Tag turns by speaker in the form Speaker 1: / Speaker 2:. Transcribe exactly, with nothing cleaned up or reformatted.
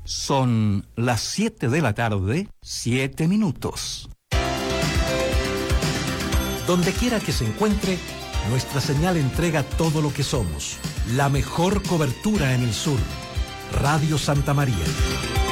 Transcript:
Speaker 1: Son las siete de la tarde, siete minutos.
Speaker 2: Donde quiera que se encuentre, nuestra señal entrega todo lo que somos. La mejor cobertura en el sur. Radio Santa María.